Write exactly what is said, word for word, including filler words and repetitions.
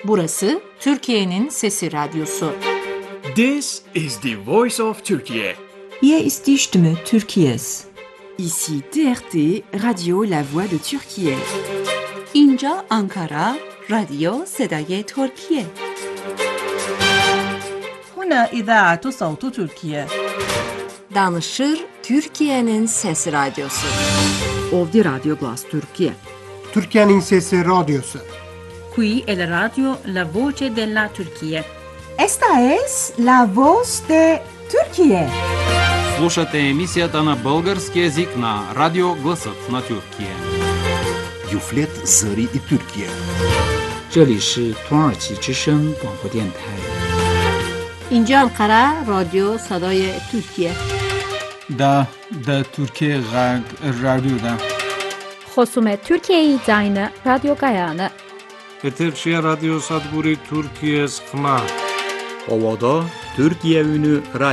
Burası Türkiye'nin Sesi Radyosu. This is the voice of Turkey. Hier ist die Stimme Türkiye's. Ici T R T, Radio La Voix de Türkiye. اینجا آنکارا، رادیو صدای ترکیه. هنا إذاعة صوت تركيا. Danışır Türkiye'nin Sesi Radyosu. Ovdje Radio Glas Türkiye. Türkiye'nin Sesi Radyosu. Qui è la radio La Voce della Turchia. Esta es la voz de Türkiye. Слушате емисията на български език на Радио Гласът на Тюркия. Юфлет Зари и Türkiye. 这里是土耳其之声广播电台。 اینجا انقره رادیو صدای ترکیه. دا دا Türkiye Radyo'da. خصوم Türkiye'yi dayını Radyo Gayane. Eterşehir Radyo Sadburi Türkiye Skma. Ovada Türkiye Ünü Radyo.